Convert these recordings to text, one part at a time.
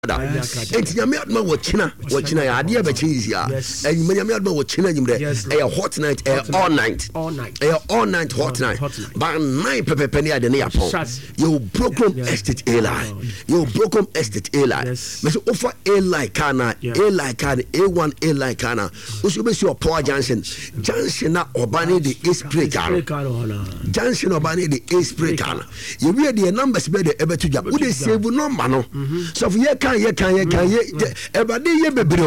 Enti nyame adma wo china ya ade be chizia enyi nyame adma wo china nyimre e hot night all night hot night but nine pepe ne ade ne yapon you broken estate airline me so offer airline kana A1 airline kana so be your power junction na obani the ace breaker junction obani the ace breaker you wear the numbers be the ebe to ja wo dey save number no so for ye kan everybody ye bebre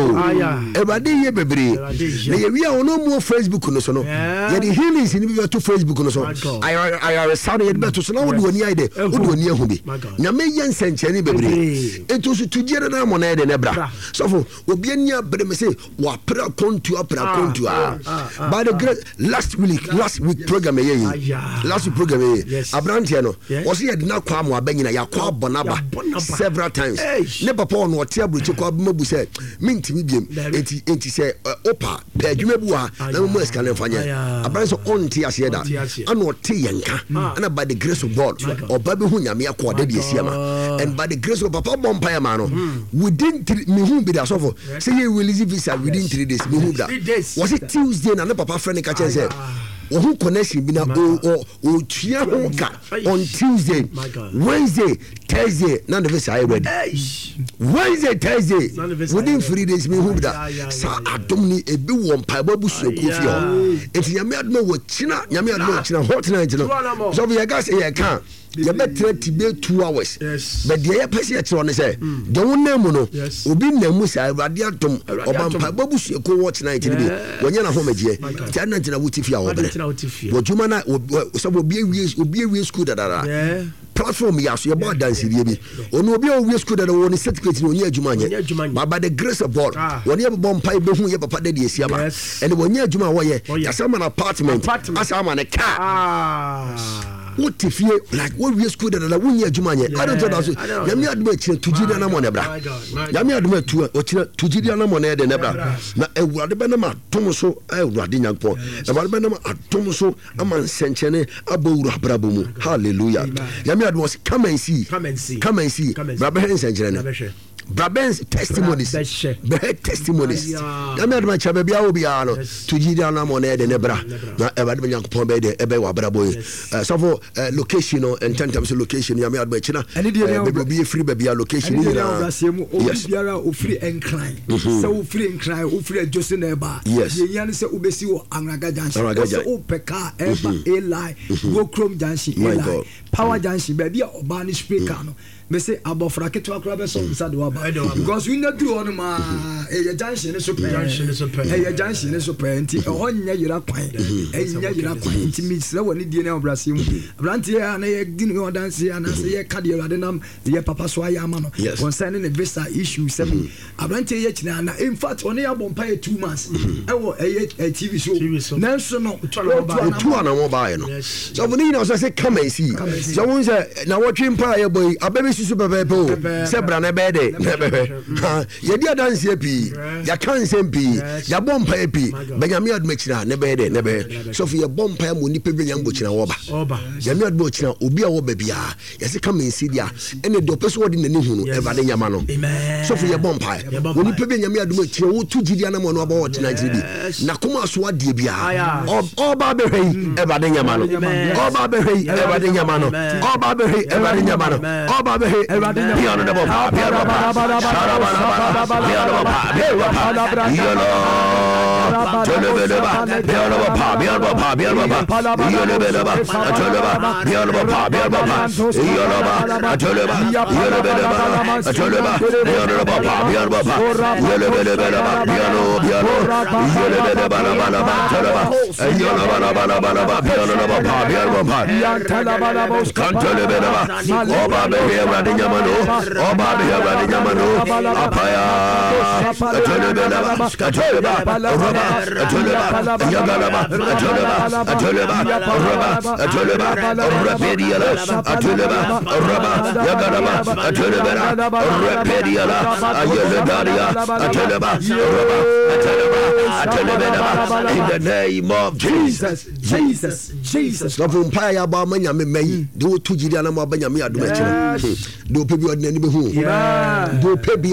na ye wi ono mo Facebook no so no ye the healings ni be to Facebook no so I sound ye be to so na wo do ni ide wo do ni ahu bi na me ye nsenche ni bebre eto so tujere na mo na ye de ne bra so for obi ani abre me say wa pra kontu by the great last week program ye abrante no wo se ye de na kwa mo abanyina ya kwa bonaba several times ne papa on what abruchi kwa mabu say mintimi biem enti say opa pe adwuma bu a na mo escale fanya abran so onti ase da ana ote yenka ana by the grace of God oba be hu nyame akoda de asiama and by the grace of papa bompire man no within me hu be da so for say you will receive visa within 3 days me hu da was it Tuesday na papa friend ka chen say who connection be na o tua ho ka on Tuesday, Wednesday, Thursday na the visa I ready. Wednesday, Thursday within 3 days me who da sa adomni ebi won pa babu su kofi ho enti nyame admo wo china hot night no so we gas e kan you better to be 2 hours but the air person at on say don't name no obi namu say radio atom oba pa babu su ko watch night ni bi wonya na homeje tia na ntina wutifia wo bere wojuma na so obi ewie school da platform ya so ye bo dance bi ono obi ewie school da woni certificate ni onya adwuma nye but by the grace of God woni e bo mpa be hu ye papa da de asiama and wonya adwuma wo ye yasama na apartment asama na car what if you like what we school that wunya adwuma nye I don't know that yami aduma chire tujidi na mo ne bra yami aduma tu o chire tujidi na mo ne de ne bra na ewurade be na ma tom so ewurade nyankpo ewurade be na ma atom so ama nsenchene abawuru abrabo mu hallelujah yami aduma come and see bra be nsenchene Brabens testimonies yami aduma chabe bia obi ano tujidi na mo ne de ne bra na ewurade be nyankpo be de ebe wa brabo so for location no and terms of location yami aduma china be free be location ni na yes biara o free incline so free incline o free Jose Neba ye yan se obesi wo Anraga Junction so o peka eba a line go Chrome Junction a line Power Junction be bia oba ni speaker no me say abofra keto akra be so inside wa because we not do on ma e junction so pe junction so pe nti ho nya yira kwan nti mi sira woni die na obrase mu brante ya na ye di no dance ya na say ye ka de urade nam ye papa so aya ma no concerning the visa issue seven brante ye china na in fact on ya bompa 2 months e wo TV show na so no tu ana mo ba ye no so we need also say come and see so we say na what twimpa ye boy ababe susu bebe se bra na be de ye dia dance pi ya kan sempi ya bompa pi benyame aduma china ne be de ne be so for ye bompa mo ni pe benyam bo china wo ba ya mi aduma china obi a wo ba bia ye se come and see dia ene do person wo de nani hu no e ba de nyama no so for ye bompa wo ni pe benyame aduma china wo tu gidia na mo no ba wo china bi na kuma so ade bia oba be hei e ba de nyama no oba be hei e ba de nyama no oba be hei e ba de nyama no oba be hei e ba de nyama Nyamano, Oba Bihara Nyamano, Apaya, Atuleba, in the name of Jesus. So from Paya Bamanya May, do 2 Gideon Mabanya, do a baby ordinary who do